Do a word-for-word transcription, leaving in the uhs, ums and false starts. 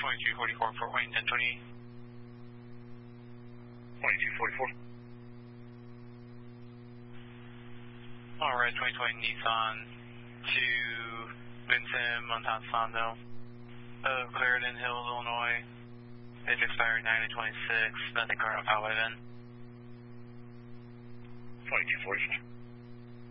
twenty-two forty-four, Fort Wayne, ten twenty. twenty-two forty-four. Alright, twenty twenty Nissan to Vincent Montalcino of Clarendon Hills, Illinois. It's expired nine to twenty-six, nothing current on highway then. twenty-two forty-four.